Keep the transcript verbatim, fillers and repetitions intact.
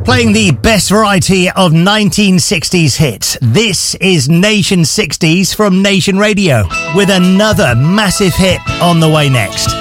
Playing the best variety of nineteen sixties hits. This is Nation sixties from Nation Radio, with another massive hit on the way next.